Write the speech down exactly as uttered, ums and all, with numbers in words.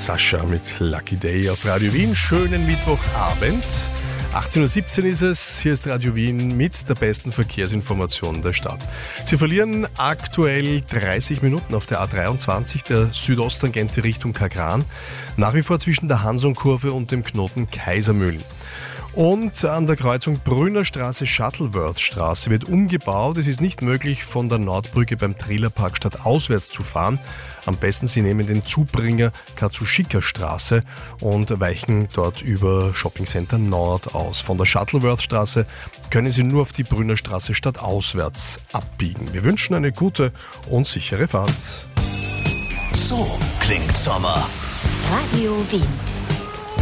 Sascha mit Lucky Day auf Radio Wien. Schönen Mittwochabend. achtzehn Uhr siebzehn ist es. Hier ist Radio Wien mit der besten Verkehrsinformation der Stadt. Sie verlieren aktuell dreißig Minuten auf der A dreiundzwanzig, der Südosttangente Richtung Kagran. Nach wie vor zwischen der Hansonkurve und dem Knoten Kaisermühlen. Und an der Kreuzung Brünner Straße, Shuttleworth Straße wird umgebaut. Es ist nicht möglich, von der Nordbrücke beim Trailerpark stadtauswärts zu fahren. Am besten Sie nehmen den Zubringer Katsushika Straße und weichen dort über Shopping Center Nord aus. Von der Shuttleworth Straße können Sie nur auf die Brünner Straße stadtauswärts abbiegen. Wir wünschen eine gute und sichere Fahrt. So klingt Sommer. Radio Wien.